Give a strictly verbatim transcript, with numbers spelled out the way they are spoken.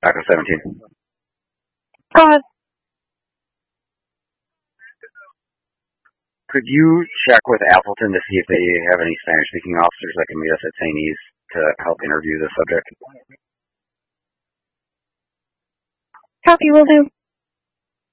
Echo seventeen. Uh, Could you check with Appleton to see if they have any Spanish-speaking officers that can meet us at Saint E's to help interview the subject? Copy, will do.